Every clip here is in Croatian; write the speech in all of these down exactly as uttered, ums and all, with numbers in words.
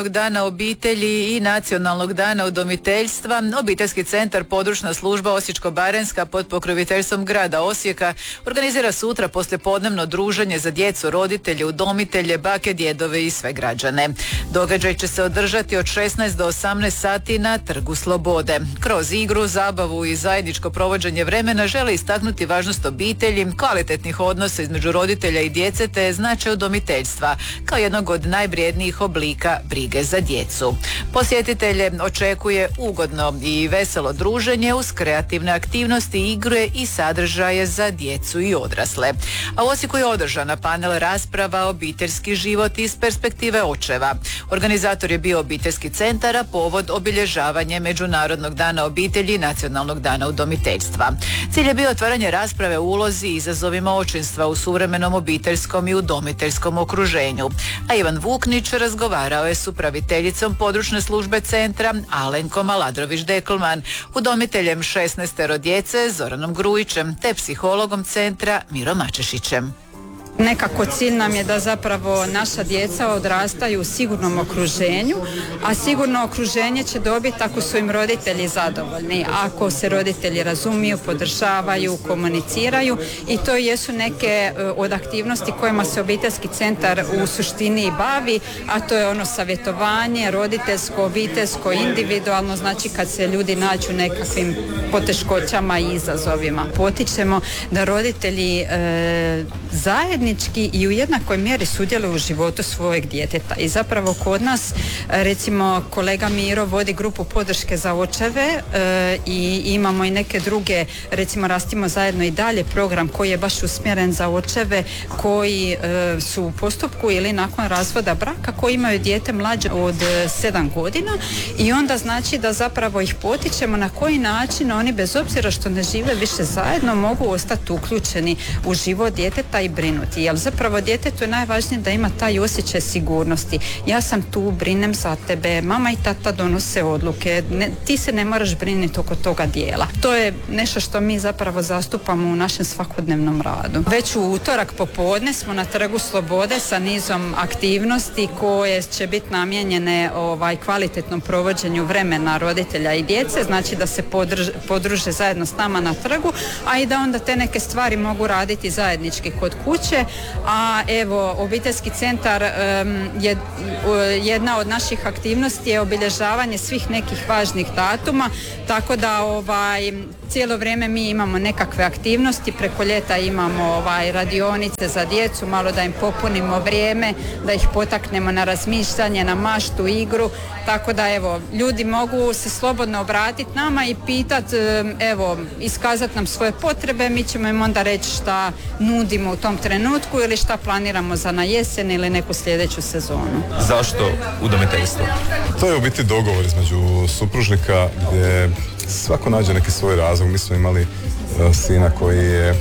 dana obitelji i Nacionalnog dana udomiteljstva, Obiteljski centar Područna služba Osječko-baranjska pod pokroviteljstvom grada Osijeka organizira sutra poslijepodnevno druženje za djecu, roditelje, udomitelje, bake, djedove i sve građane. Događaj će se održati od šesnaest do osamnaest sati na Trgu Slobode. Kroz igru, zabavu i zajedničko provođenje vremena žele istaknuti važnost obitelji, kvalitetnih odnosa između roditelja i djece te značaj udomiteljstva kao jednog od najvrjednijih oblika brige za djecu. Posjetitelje očekuje ugodno i veselo druženje uz kreativne aktivnosti, igre i sadržaje za djecu i odrasle. A u Osijeku je održana panel rasprava Obiteljski život iz perspektive očeva. Organizator je bio Obiteljski centar, a povod obilježavanje Međunarodnog dana obitelji i Nacionalnog dana udomiteljstva. Cilj je bio otvaranje rasprave o ulozi i izazovima očinstva u suvremenom obiteljskom i udomiteljskom okruženju. A Ivan Vuknić razgovarao je s upraviteljicom područne službe centra Alenkom Aladrović-Dekelman, udomiteljem šesnaestero djece Zoranom Grujićem te psihologom centra Mirom Mačešićem. Nekako cilj nam je da zapravo naša djeca odrastaju u sigurnom okruženju, a sigurno okruženje će dobiti ako su im roditelji zadovoljni, ako se roditelji razumiju, podržavaju, komuniciraju, i to jesu neke od aktivnosti kojima se Obiteljski centar u suštini i bavi, a to je ono savjetovanje, roditeljsko, obiteljsko, individualno, znači kad se ljudi nađu nekakvim poteškoćama i izazovima. Potičemo da roditelji e, zajednički i u jednakoj mjeri sudjeluju u životu svojeg djeteta. I zapravo kod nas, recimo, kolega Miro vodi grupu podrške za očeve e, i imamo i neke druge, recimo Rastimo zajedno i dalje program koji je baš usmjeren za očeve koji e, su u postupku ili nakon razvoda braka, koji imaju dijete mlađe od sedam godina, i onda znači da zapravo ih potičemo na koji način oni, bez obzira što ne žive više zajedno, mogu ostati uključeni u život djeteta i brinuti. Jer zapravo djetetu je najvažnije da ima taj osjećaj sigurnosti. Ja sam tu, brinem za tebe, mama i tata donose odluke, ne, ti se ne moraš brinuti oko toga dijela. To je nešto što mi zapravo zastupamo u našem svakodnevnom radu. Već u utorak popodne smo na Trgu Slobode sa nizom aktivnosti koje će biti namijenjene ovaj, kvalitetnom provođenju vremena roditelja i djece, znači da se podrž, podruže zajedno s nama na trgu, a i da onda te neke stvari mogu raditi zajednički kod kuće. A evo, Obiteljski centar um, je uh, jedna od naših aktivnosti je obilježavanje svih nekih važnih datuma, tako da ovaj cijelo vrijeme mi imamo nekakve aktivnosti. Preko ljeta imamo ovaj radionice za djecu, malo da im popunimo vrijeme, da ih potaknemo na razmišljanje, na maštu, igru, tako da evo, ljudi mogu se slobodno obratiti nama i pitat, evo, iskazati nam svoje potrebe, mi ćemo im onda reći šta nudimo u tom trenutku ili šta planiramo za na jesen ili neku sljedeću sezonu. Zašto udomiteljstvo? To je u biti dogovor između supružnika gdje svako nađe neki svoj razlog. Mi smo imali uh, sina koji je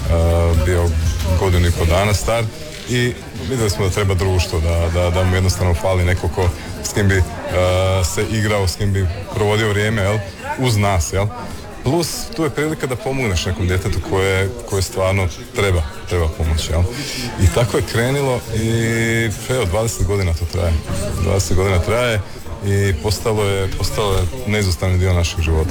uh, bio godinu i pol dana star i vidjeli smo da treba društvo, da, da, da mu jednostavno fali neko ko, s kim bi uh, se igrao, s kim bi provodio vrijeme, jel, uz nas, jel. Plus, tu je prilika da pomogneš nekom djetetu koje, koje stvarno treba, treba pomoći, jel? I tako je krenilo i evo, dvadeset godina to traje. dvadeset godina traje i postalo je, postalo je neizostavni dio našeg života.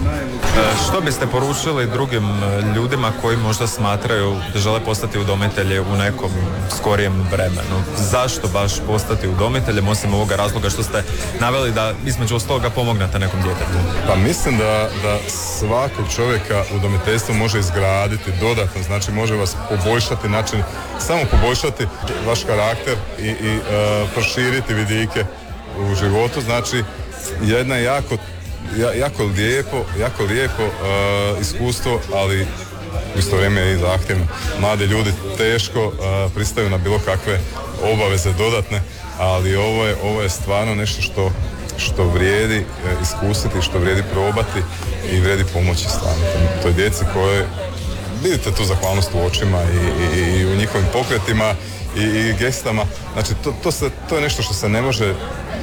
Što biste poručili drugim ljudima koji možda smatraju da žele postati udomitelji u nekom skorijem vremenu? Zašto baš postati udomiteljem, osim ovoga razloga što ste naveli da između ostaloga pomognete nekom djetetu? Pa mislim da, da svakog čovjeka udomiteljstvo može izgraditi dodatno, znači može vas poboljšati način, samo poboljšati vaš karakter i, i uh, proširiti vidike u životu, znači jedna jako, jako lijepo, jako lijepo uh, iskustvo, ali u isto vrijeme je i zahtjevno. Mladi ljudi teško uh, pristaju na bilo kakve obaveze dodatne, ali ovo je, ovo je stvarno nešto što, što vrijedi uh, iskusiti, što vrijedi probati i vrijedi pomoći stvarno toj djeci koje vidite tu zahvalnost u očima i, i, i u njihovim pokretima i, i gestama. Znači to, to, se, to je nešto što se ne može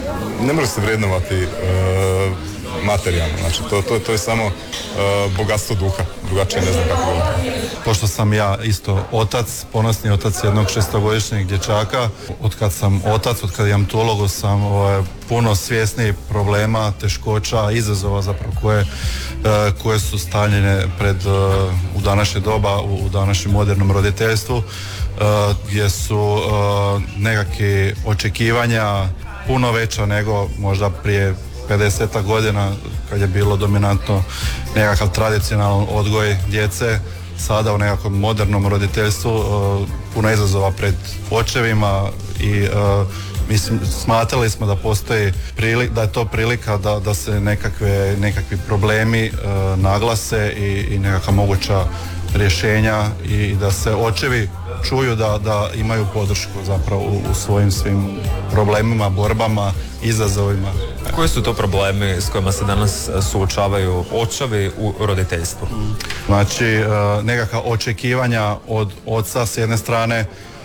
ne može se vrednovati uh, materijalno, znači to, to, to je samo uh, bogatstvo duha. drugačije ne znam kako bilo. Pošto sam ja isto otac, ponosni otac jednog šestogodišnjeg dječaka, od kad sam otac, od kad imam tu ulogu sam ovaj, puno svjesniji problema, teškoća, izazova zapravo koje, uh, koje su stavljene pred, uh, u današnje doba, u, u današnjem modernom roditeljstvu, uh, gdje su uh, nekakve očekivanja puno veća nego možda prije pedeset godina kad je bilo dominantno nekakav tradicionalan odgoj djece. Sada u nekakvom modernom roditeljstvu uh, puno izazova pred očevima i uh, mislim, smatrali smo da postoji prilik, da je to prilika da, da se nekakve, nekakvi problemi uh, naglase i, i nekakva moguća rješenja i da se očevi čuju da, da imaju podršku zapravo u, u svojim svim problemima, borbama, izazovima. Koji su to problemi s kojima se danas suočavaju očevi u roditeljstvu? Znači, nekakva očekivanja od oca s jedne strane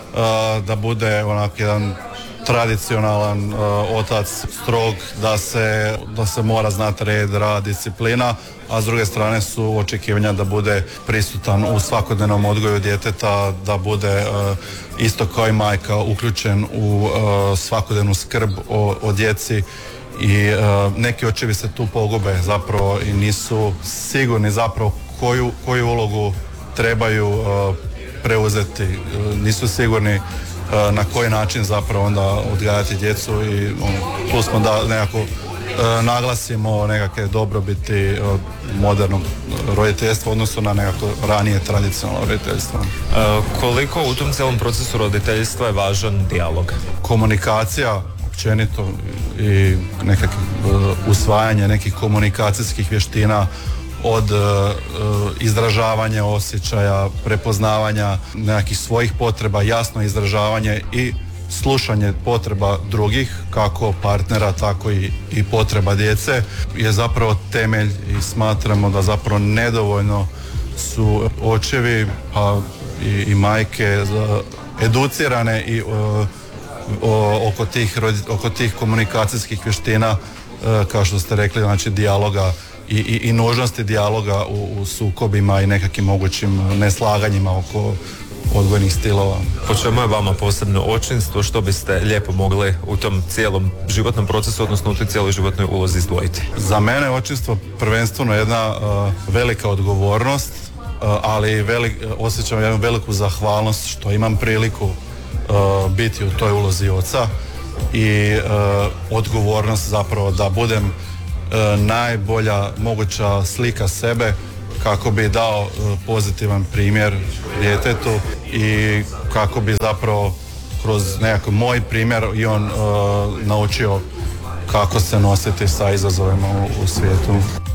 da bude onak jedan tradicionalan uh, otac, strog, da se, da se mora znati red, rad, disciplina, a s druge strane su očekivanja da bude prisutan u svakodnevnom odgoju djeteta, da bude uh, isto kao i majka uključen u uh, svakodnevnu skrb o, o djeci i uh, neki očevi se tu pogube zapravo i nisu sigurni zapravo koju, koju ulogu trebaju uh, preuzeti, uh, nisu sigurni na koji način zapravo onda odgajati djecu i on, tu smo da nekako e, naglasimo nekakve dobrobiti e, modernog roditeljstva odnosno na nekako ranije tradicionalno roditeljstvo. E, koliko u tom cijelom procesu roditeljstva je važan dijalog? Komunikacija općenito i nekakve e, usvajanje nekih komunikacijskih vještina od uh, izražavanja osjećaja, prepoznavanja nekakvih svojih potreba, jasno izražavanje i slušanje potreba drugih, kako partnera, tako i, i potreba djece, je zapravo temelj i smatramo da zapravo nedovoljno su očevi pa i, i majke educirane i uh, o, oko, tih, oko tih komunikacijskih vještina, uh, kao što ste rekli, znači dijaloga I, i, i nužnosti dijaloga u, u sukobima i nekakvim mogućim neslaganjima oko odgojnih stilova. Po čemu je vama posebno očinstvo, što biste lijepo mogli u tom cijelom životnom procesu, odnosno u toj cijeloj životnoj ulozi izdvojiti? Za mene je očinstvo prvenstveno jedna uh, velika odgovornost, uh, ali velik, osjećam jednu veliku zahvalnost što imam priliku uh, biti u toj ulozi oca i uh, odgovornost zapravo da budem najbolja moguća slika sebe kako bi dao pozitivan primjer djetetu i kako bi zapravo kroz nekakav moj primjer i on uh, naučio kako se nositi sa izazovima u, u svijetu.